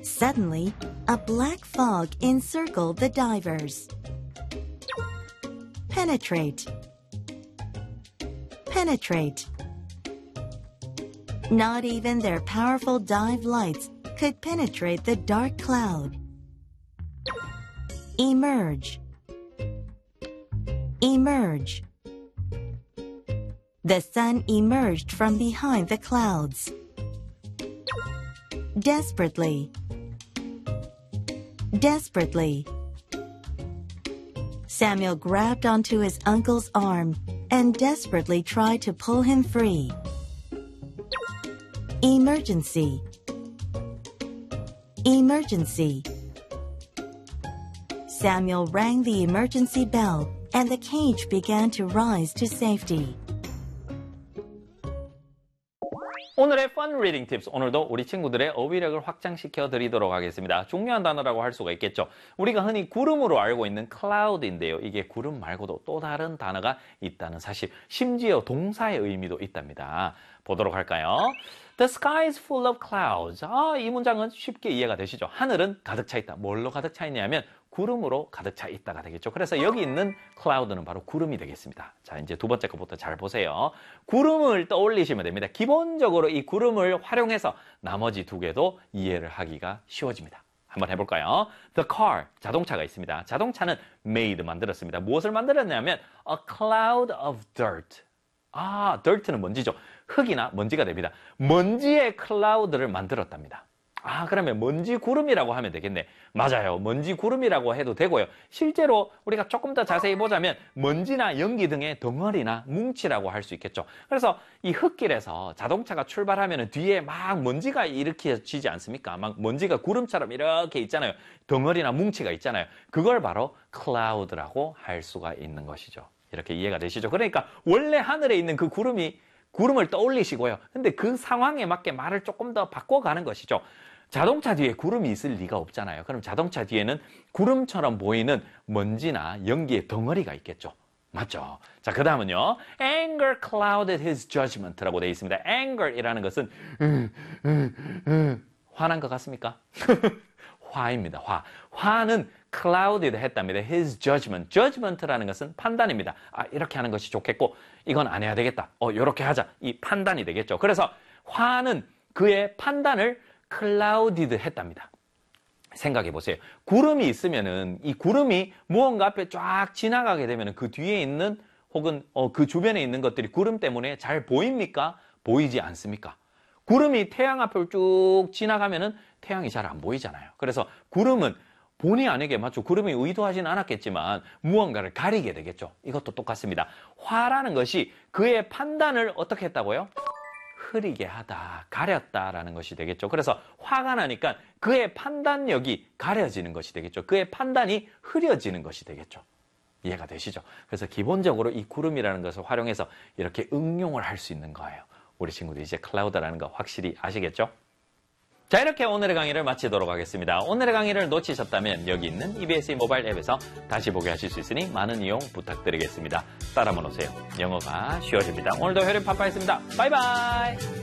Suddenly, a black fog encircled the divers. Penetrate. Penetrate. Not even their powerful dive lights could penetrate the dark cloud. Emerge. Emerge. The sun emerged from behind the clouds. Desperately. Desperately. Samuel grabbed onto his uncle's arm and desperately tried to pull him free. Emergency. Emergency. Samuel rang the emergency bell and the cage began to rise to safety. 오늘의 Fun Reading Tips, 오늘도 우리 친구들의 어휘력을 확장시켜 드리도록 하겠습니다. 중요한 단어라고 할 수가 있겠죠. 우리가 흔히 구름으로 알고 있는 cloud인데요. 이게 구름 말고도 또 다른 단어가 있다는 사실, 심지어 동사의 의미도 있답니다. 보도록 할까요? The sky is full of clouds. 이 문장은 쉽게 이해가 되시죠? 하늘은 가득 차 있다. 뭘로 가득 차 있냐면 구름으로 가득 차 있다가 되겠죠. 그래서 여기 있는 cloud는 바로 구름이 되겠습니다. 자, 이제 두 번째 것부터 잘 보세요. 구름을 떠올리시면 됩니다. 기본적으로 이 구름을 활용해서 나머지 두 개도 이해를 하기가 쉬워집니다. 한번 해볼까요? The car, 자동차가 있습니다. 자동차는 made, 만들었습니다. 무엇을 만들었냐면 a cloud of dirt. dirt는 먼지죠. 흙이나 먼지가 됩니다. 먼지의 클라우드를 만들었답니다. 그러면 먼지 구름이라고 하면 되겠네. 맞아요. 먼지 구름이라고 해도 되고요. 실제로 우리가 조금 더 자세히 보자면 먼지나 연기 등의 덩어리나 뭉치라고 할 수 있겠죠. 그래서 이 흙길에서 자동차가 출발하면 뒤에 막 먼지가 일으켜지지 않습니까? 막 먼지가 구름처럼 이렇게 있잖아요. 덩어리나 뭉치가 있잖아요. 그걸 바로 클라우드라고 할 수가 있는 것이죠. 이렇게 이해가 되시죠? 그러니까 원래 하늘에 있는 그 구름을 떠올리시고요. 근데 그 상황에 맞게 말을 조금 더 바꿔가는 것이죠. 자동차 뒤에 구름이 있을 리가 없잖아요. 그럼 자동차 뒤에는 구름처럼 보이는 먼지나 연기의 덩어리가 있겠죠. 맞죠? 자, 그 다음은요. Anger clouded his judgment라고 되어 있습니다. Anger이라는 것은 화난 것 같습니까? 화입니다. 화는 clouded 했답니다. His judgment. judgment라는 것은 판단입니다. 이렇게 하는 것이 좋겠고 이건 안 해야 되겠다. 이렇게 하자. 이 판단이 되겠죠. 그래서 화는 그의 판단을 clouded 했답니다. 생각해 보세요. 구름이 있으면은 이 구름이 무언가 앞에 쫙 지나가게 되면은 그 뒤에 있는 혹은 그 주변에 있는 것들이 구름 때문에 잘 보입니까? 보이지 않습니까? 구름이 태양 앞을 쭉 지나가면은 태양이 잘 안 보이잖아요. 그래서 구름은 본의 아니게 맞죠. 구름이 의도하진 않았겠지만 무언가를 가리게 되겠죠. 이것도 똑같습니다. 화라는 것이 그의 판단을 어떻게 했다고요? 흐리게 하다, 가렸다라는 것이 되겠죠. 그래서 화가 나니까 그의 판단력이 가려지는 것이 되겠죠. 그의 판단이 흐려지는 것이 되겠죠. 이해가 되시죠? 그래서 기본적으로 이 구름이라는 것을 활용해서 이렇게 응용을 할 수 있는 거예요. 우리 친구들 이제 클라우드라는 거 확실히 아시겠죠? 자, 이렇게 오늘의 강의를 마치도록 하겠습니다. 오늘의 강의를 놓치셨다면 여기 있는 EBS 모바일 앱에서 다시 보게 하실 수 있으니 많은 이용 부탁드리겠습니다. 따라만 오세요. 영어가 쉬워집니다. 오늘도 효림 파파였습니다. 바이바이!